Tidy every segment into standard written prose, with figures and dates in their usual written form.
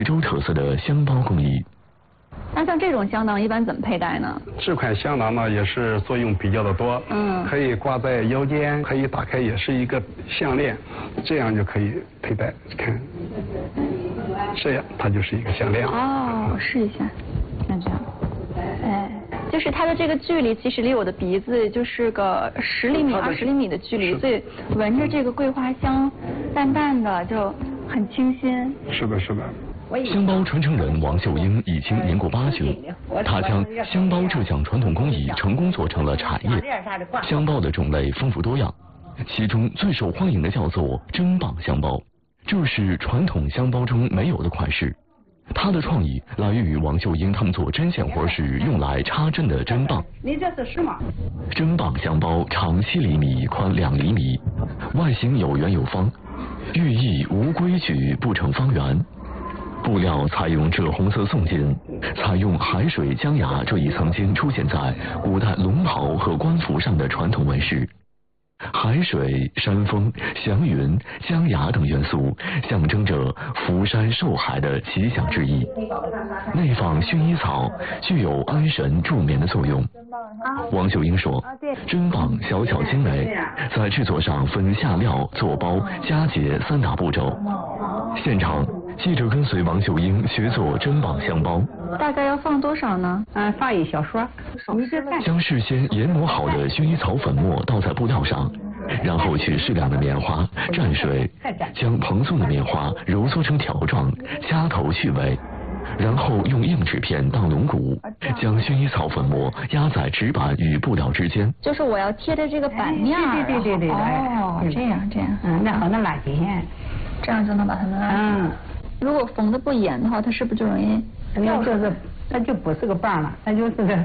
州特色的香包工艺。 那像这种香囊一般怎么佩戴呢？ 这款香囊呢也是作用比较的多，可以挂在腰间，可以打开也是一个项链，这样就可以佩戴。看，这样它就是一个项链。 哦，我试一下，像这样，哎。就是它的这个距离，其实离我的鼻子就是个10厘米、20厘米的距离，所以闻着这个桂花香，淡淡的就很清新。 是的，是的。 香包传承人王秀英已经年过80，她将香包这项传统工艺成功做成了产业。香包的种类丰富多样，其中最受欢迎的叫做砧棒香包，这是传统香包中没有的款式。它的创意来源于王秀英他们做针线活时用来插针的针棒。 你这是什么？ 砧棒香包长7厘米，宽2厘米，外形有圆有方，寓意无规矩不成方圆。布料采用赭红色宋金，采用海水江崖这一曾经出现在古代龙袍和官服上的传统纹饰。海水、山峰、祥云、江崖等元素象征着福山寿海的吉祥之意。内放薰衣草，具有安神助眠的作用。王秀英说，砧棒小巧精美，在制作上分下料、做包、夹结3大步骤。现场，记者跟随王秀英学做砧棒香包。 大概要放多少呢？ 放1小勺。 将事先研磨好的薰衣草粉末倒在布料上，然后取适量的棉花蘸水，将蓬松的棉花揉搓成条状，掐头去尾，然后用硬纸片当龙骨，将薰衣草粉末压在纸板与布料之间。 就是我要贴着这个板面。 对。 哦，这样。 然后能拉紧， 这样就能把它们拉紧。如果缝的不严的话，它是不是就容易？ 那就不是个棒了，那就是个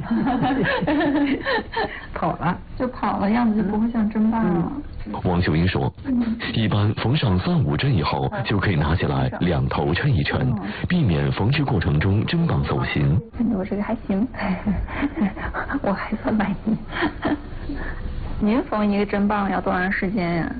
跑了， 样子就不会像砧棒了。 王秀英说，一般缝上3、5针以后，就可以拿起来2头抻一抻，避免缝制过程中砧棒走形。 我这个还行，我还算满意。您缝一个砧棒要多长时间呀？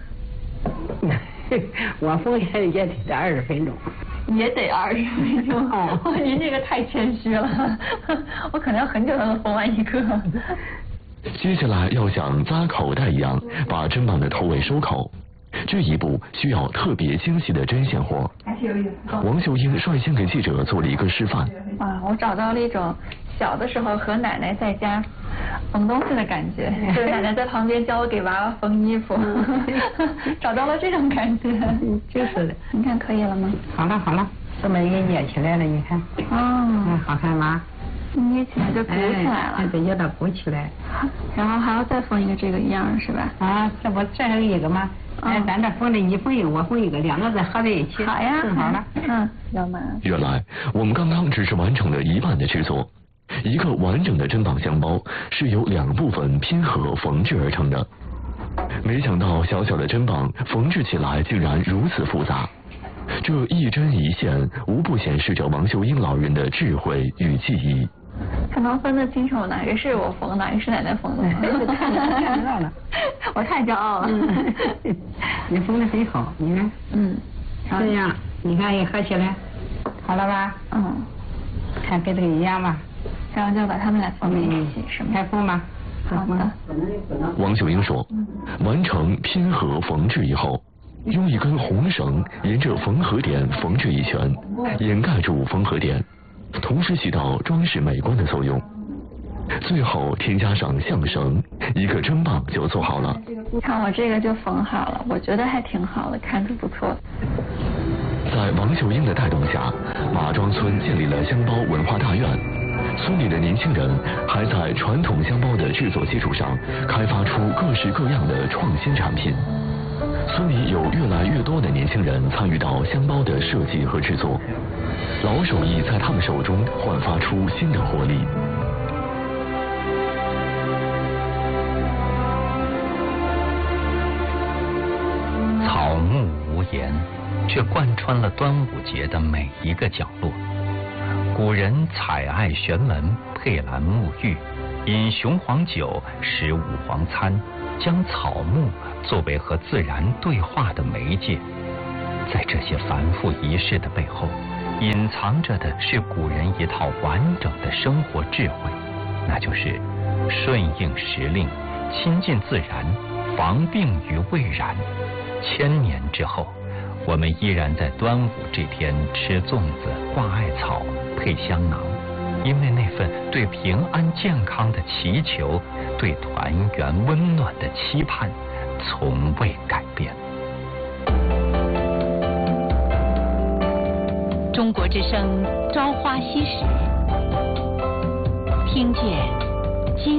我缝也得20分钟。 也得20分钟。哦，您这个太谦虚了，我可能要很久才能缝完一个。 接下来要像扎口袋一样把砧棒的头尾收口，这一步需要特别精细的针线活。王秀英率先给记者做了一个示范。 我找到了一种小的时候和奶奶在家缝东西的感觉，就是奶奶在旁边教我给娃娃缝衣服，找到了这种感觉。 就是的， 你看可以了吗？ 好了，这么给捏起来了，你看。好看吗？ 捏起来就鼓起来了。 对，要它鼓起来。 然后还要再缝一个这个一样是吧？ 这不这还有一个吗？咱这缝的你缝一个，我缝一个，2个再合在一起。 好呀， 正好了。 要吗？ 原来我们刚刚只是完成了一半的制作。一个完整的砧棒香包是由2部分拼合缝制而成的。没想到小小的砧棒缝制起来竟然如此复杂，这一针一线无不显示着王秀英老人的智慧与技艺。 他能分得清楚哪个是我缝，哪个是奶奶缝的吗？ 太知道了， 我太骄傲了。 你缝得很好，你看。这样，你看一合起来，好了吧？看跟这个一样吧。 然后就把它们俩缝在一起，是吗？ 开缝吧。 好的。 王秀英说，完成拼合缝制以后，用一根红绳沿着缝合点缝制一圈，掩盖住缝合点，同时起到装饰美观的作用。最后添加上象绳，一个砧棒就做好了。 看我这个就缝好了，我觉得还挺好的，看着不错。 在王秀英的带动下，马庄村建立了香包文化大院。村里的年轻人还在传统香包的制作基础上，开发出各式各样的创新产品。村里有越来越多的年轻人参与到香包的设计和制作，老手艺在他们手中焕发出新的活力。 草木无言，却贯穿了端午节的每一个角落。古人采艾悬门，佩兰沐浴，饮雄黄酒，食五黄餐，将草木作为和自然对话的媒介。在这些繁复仪式的背后， 隐藏着的是古人一套完整的生活智慧，那就是顺应时令，亲近自然，防病于未然。1000年之后，我们依然在端午这天吃粽子、挂艾草、配香囊，因为那份对平安健康的祈求，对团圆温暖的期盼，从未改变。 中国之声《朝花夕拾》，听见